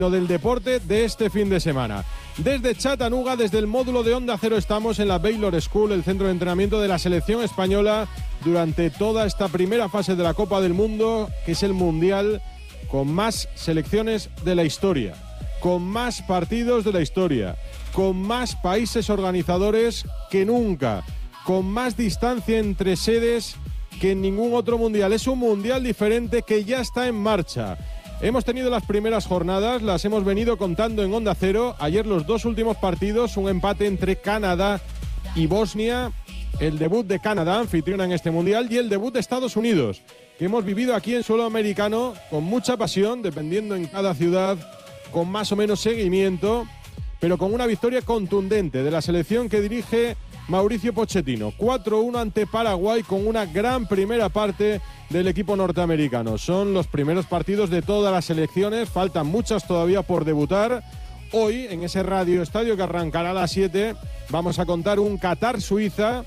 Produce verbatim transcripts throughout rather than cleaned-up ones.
del deporte de este fin de semana. Desde Chattanooga, desde el módulo de Onda Cero, estamos en la Baylor School, el centro de entrenamiento de la selección española durante toda esta primera fase de la Copa del Mundo, que es el Mundial con más selecciones de la historia, con más partidos de la historia, con más países organizadores que nunca, con más distancia entre sedes que en ningún otro Mundial. Es un Mundial diferente que ya está en marcha. Hemos tenido las primeras jornadas, las hemos venido contando en Onda Cero. Ayer los dos últimos partidos, un empate entre Canadá y Bosnia, el debut de Canadá, anfitriona en este Mundial, y el debut de Estados Unidos, que hemos vivido aquí en suelo americano con mucha pasión, dependiendo en cada ciudad, con más o menos seguimiento, pero con una victoria contundente de la selección que dirige Mauricio Pochettino. cuatro uno ante Paraguay, con una gran primera parte del equipo norteamericano. Son los primeros partidos de todas las selecciones, faltan muchas todavía por debutar. Hoy, en ese Radio Estadio que arrancará a las siete, vamos a contar un Qatar-Suiza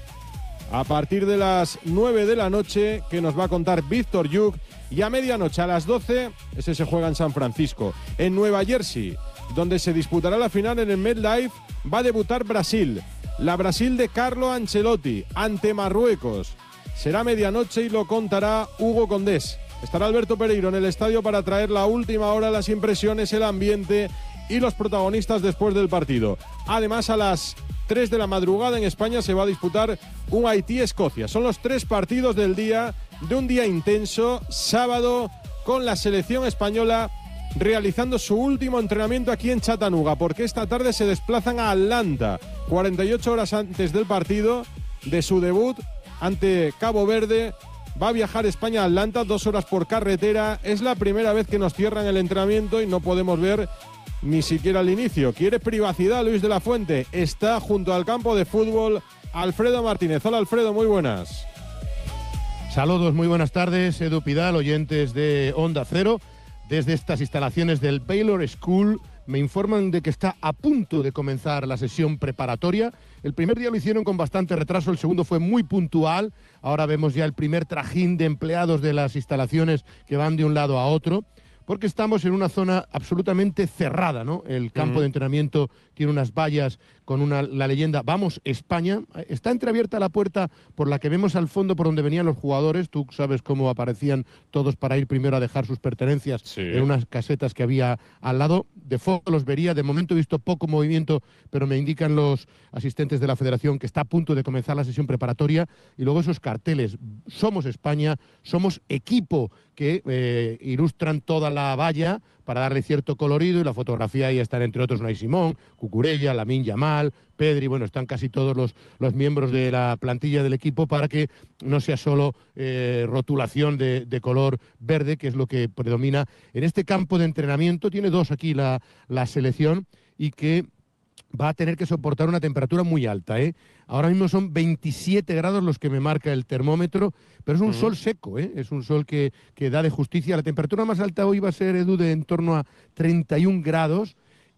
a partir de las nueve de la noche, que nos va a contar Víctor Yuk. Y a medianoche, a las doce, ese se juega en San Francisco. En Nueva Jersey, donde se disputará la final en el MetLife, va a debutar Brasil. La Brasil de Carlo Ancelotti ante Marruecos. Será medianoche y lo contará Hugo Condés. Estará Alberto Pereiro en el estadio para traer la última hora, las impresiones, el ambiente y los protagonistas después del partido. Además, a las tres de la madrugada en España se va a disputar un Haití-Escocia. Son los tres partidos del día, de un día intenso, sábado, con la selección española realizando su último entrenamiento aquí en Chattanooga, porque esta tarde se desplazan a Atlanta, cuarenta y ocho horas antes del partido de su debut ante Cabo Verde. Va a viajar España a Atlanta, dos horas por carretera. Es la primera vez que nos cierran el entrenamiento y no podemos ver ni siquiera el inicio. Quiere privacidad Luis de la Fuente. Está junto al campo de fútbol Alfredo Martínez. Hola Alfredo, muy buenas. Saludos, muy buenas tardes, Edu Pidal, oyentes de Onda Cero. Desde estas instalaciones del Baylor School me informan de que está a punto de comenzar la sesión preparatoria. El primer día lo hicieron con bastante retraso, el segundo fue muy puntual. Ahora vemos ya el primer trajín de empleados de las instalaciones que van de un lado a otro, porque estamos en una zona absolutamente cerrada, ¿no? El campo uh-huh. de entrenamiento tiene unas vallas con una, la leyenda «Vamos España». Está entreabierta la puerta por la que vemos al fondo por donde venían los jugadores. Tú sabes cómo aparecían todos para ir primero a dejar sus pertenencias sí. en unas casetas que había al lado. De fondo los vería, de momento he visto poco movimiento, pero me indican los asistentes de la federación que está a punto de comenzar la sesión preparatoria. Y luego esos carteles, «Somos España», «Somos equipo», que eh, ilustran toda la valla para darle cierto colorido, y la fotografía ahí están entre otros Unai Simón, Cucurella, Lamine Yamal, Pedri, bueno, están casi todos los, los miembros de la plantilla del equipo para que no sea solo eh, rotulación de, de color verde, que es lo que predomina en este campo de entrenamiento. Tiene dos aquí la, la selección, y que va a tener que soportar una temperatura muy alta, ¿eh? Ahora mismo son veintisiete grados los que me marca el termómetro, pero es un uh-huh. sol seco, ¿eh? Es un sol que, que da de justicia. La temperatura más alta hoy va a ser, Edu, de en torno a treinta y un grados,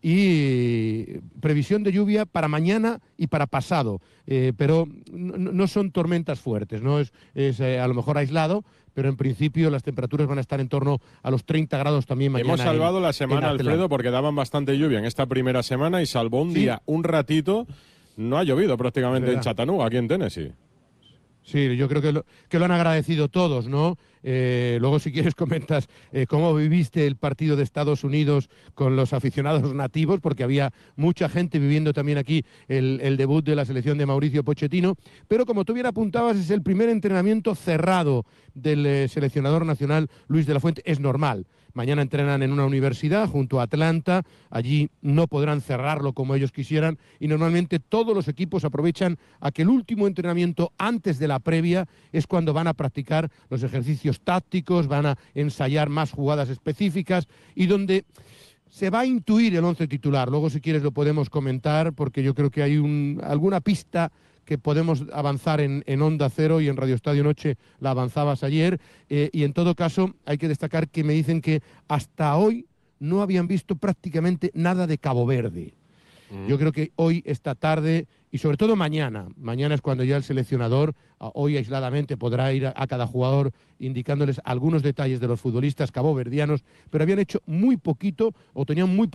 y previsión de lluvia para mañana y para pasado, eh, pero no, no son tormentas fuertes, ¿no? Es, es eh, a lo mejor aislado, pero en principio las temperaturas van a estar en torno a los treinta grados también mañana. Hemos salvado en, la semana, Alfredo, porque daban bastante lluvia en esta primera semana y salvó un sí. día, un ratito. No ha llovido prácticamente en Chattanooga, aquí en Tennessee. Sí, yo creo que lo, que lo han agradecido todos, ¿no? Eh, luego, si quieres, comentas eh, cómo viviste el partido de Estados Unidos con los aficionados nativos, porque había mucha gente viviendo también aquí el, el debut de la selección de Mauricio Pochettino. Pero como tú bien apuntabas, es el primer entrenamiento cerrado del eh, seleccionador nacional Luis de la Fuente. Es normal. Mañana entrenan en una universidad junto a Atlanta, allí no podrán cerrarlo como ellos quisieran, y normalmente todos los equipos aprovechan a que el último entrenamiento antes de la previa es cuando van a practicar los ejercicios tácticos, van a ensayar más jugadas específicas, y donde se va a intuir el once titular. Luego, si quieres, lo podemos comentar, porque yo creo que hay un, alguna pista que podemos avanzar en, en Onda Cero, y en Radio Estadio Noche la avanzabas ayer, eh, y en todo caso hay que destacar que me dicen que hasta hoy no habían visto prácticamente nada de Cabo Verde. Mm. Yo creo que hoy, esta tarde, y sobre todo mañana. Mañana es cuando ya el seleccionador, hoy aisladamente, podrá ir a, a cada jugador indicándoles algunos detalles de los futbolistas caboverdianos, pero habían hecho muy poquito o tenían muy